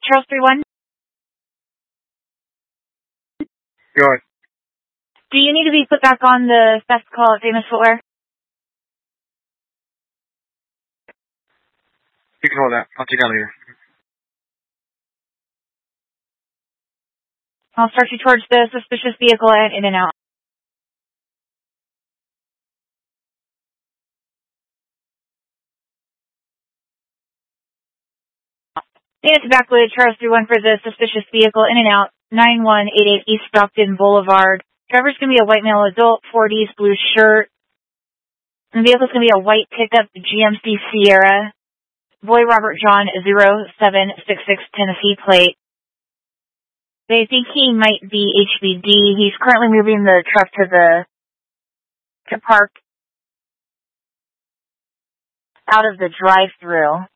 Charles 31? Good. Do you need to be put back on the fast call at Famous Footwear? You can hold that. I'll take that later. I'll start you towards the suspicious vehicle and in and out. Dana Tobacco Charles 31 for the suspicious vehicle in and out, 9188 East Stockton Boulevard. Driver's going to be a white male adult, 40s, blue shirt. And the vehicle's going to be a white pickup GMC Sierra. Boy Robert John 0766 Tennessee plate. They think he might be HBD. He's currently moving the truck to park out of the drive-through.